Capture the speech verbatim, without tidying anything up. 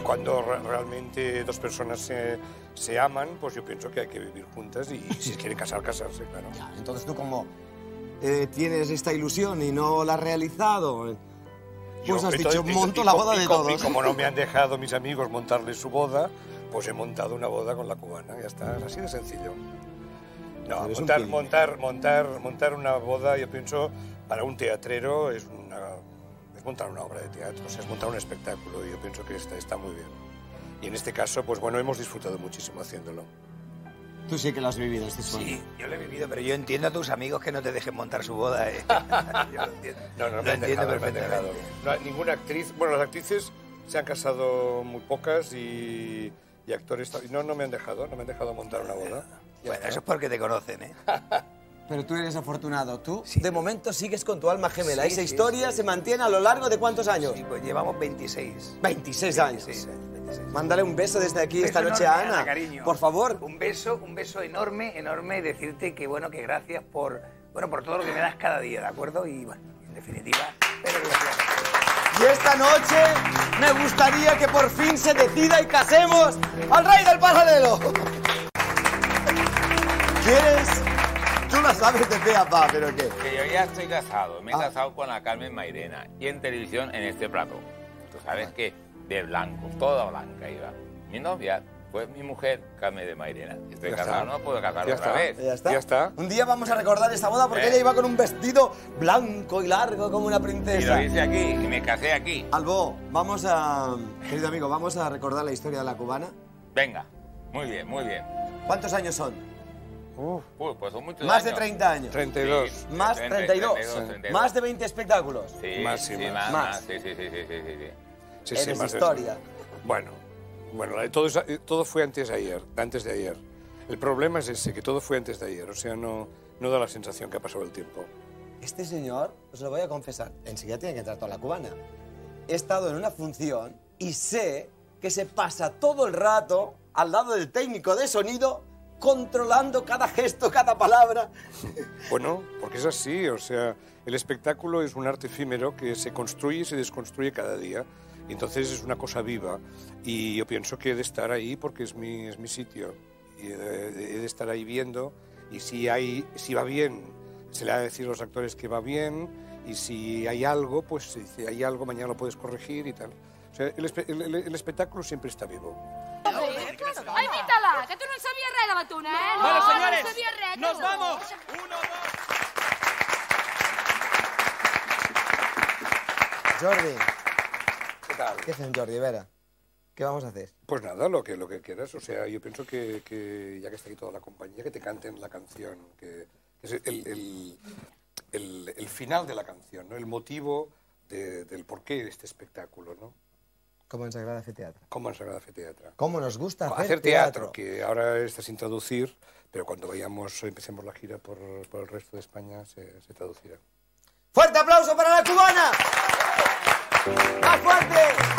cuando re realmente dos personas se, se aman, pues yo pienso que hay que vivir juntas y, y si quieren casar, casarse, claro. Ya, entonces tú como eh, tienes esta ilusión y no la has realizado, pues yo, has entonces, dicho, monto y, la boda y, de y, todos. Y como no me han dejado mis amigos montarle su boda, pues he montado una boda con la cubana, ya está, es así de sencillo. No, montar, montar, montar, montar una boda, yo pienso, para un teatrero es, una, es montar una obra de teatro, o sea, es montar un espectáculo y yo pienso que está, está muy bien. Y en este caso, pues bueno, hemos disfrutado muchísimo haciéndolo. Tú sí que lo has vivido, este sueño. Sí, yo lo he vivido, pero yo entiendo a tus amigos que no te dejen montar su boda, ¿eh? Yo lo entiendo. No, no, lo me han entiendo dejado, me han perfectamente. dejado. No, ninguna actriz, bueno, las actrices se han casado muy pocas y, y actores... No, no me han dejado, no me han dejado montar una boda. Ya bueno, está. Eso es porque te conocen, ¿eh? Pero tú eres afortunado. Tú, sí, de momento, sigues con tu alma gemela. Sí, Esa sí, historia sí, se sí. mantiene a lo largo de ¿cuántos años? Sí, pues llevamos veintiséis. veintiséis años. veintiséis años, veintiséis. Mándale un beso desde aquí Un esta beso noche enorme, a Ana, cariño. por favor. Un beso, un beso enorme, enorme, decirte que, bueno, que gracias por, bueno, por todo lo que me das cada día, ¿de acuerdo? Y, bueno, en definitiva, pero gracias. Y esta noche me gustaría que por fin se decida y casemos al rey del pasadero. ¿Quieres? Tú lo sabes de pe a pa, pero ¿qué? Que yo ya estoy casado, me he Ah. casado con la Carmen Mairena y en televisión en este plato. Tú sabes que de blanco, toda blanca iba. Mi novia fue mi mujer, Carmen de Mairena. Estoy Ya casado, está. no puedo casar Ya otra está. vez. Ya está. Ya está. Un día vamos a recordar esta boda porque Eh. ella iba con un vestido blanco y largo como una Y lo princesa. hice aquí y me casé aquí. Albo, vamos a... Querido amigo, vamos a recordar la historia de la cubana. Venga, muy bien, muy bien. ¿Cuántos años son? Uf, Uy, pues son muchos Más de años. treinta años. Sí, treinta y dos. Más treinta, treinta y dos. treinta y dos. Más de veinte espectáculos. Sí, Más, sí, sí, más. más, Más. más. Sí, sí, sí, sí, sí, sí, sí. Sí, sí, Eres más de- historia. Bueno, bueno, todo, es- todo fue antes de ayer, antes de ayer. El problema es ese, que todo fue antes de ayer, o sea, no, no da la sensación que ha pasado el tiempo. Este señor, os lo voy a confesar, enseguida tiene que entrar toda la cubana. He estado en una función y sé que se pasa todo el rato al lado del técnico de sonido controlando cada gesto, cada palabra. Bueno, porque es así, o sea, el espectáculo es un arte efímero que se construye y se desconstruye cada día, y entonces es una cosa viva, y yo pienso que he de estar ahí porque es mi, es mi sitio, y he de, he de estar ahí viendo, y si, hay, si va bien, se le ha de decir a los actores que va bien, y si hay algo, pues si hay algo, mañana lo puedes corregir y tal. O sea, el, espe- el, el, el espectáculo siempre está vivo. Ai, imita-la, que tu no en sabies res de la tuna, eh? Bueno, no, señores, no sabies res. nos tu. vamos. Uno, dos. Jordi, ¿Qué tal? ¿qué hacen, Jordi? Vera, ¿qué vamos a hacer? Pues nada, lo que, lo que quieras. O sea, yo pienso que, que ya que está aquí toda la compañía, que te canten la canción, que es el, el, el, el final de la canción, ¿no? El motivo de, del porqué de este espectáculo, ¿no? ¿Cómo ens agrada fer teatre? Cómo ens agrada hacer teatro. ¿Cómo nos gusta hacer, Hacer teatro, que ahora está sin traducir, pero cuando vayamos, empecemos la gira por, por el resto de España, se, se traducirá. ¡Fuerte aplauso para la cubana! ¡Más fuerte!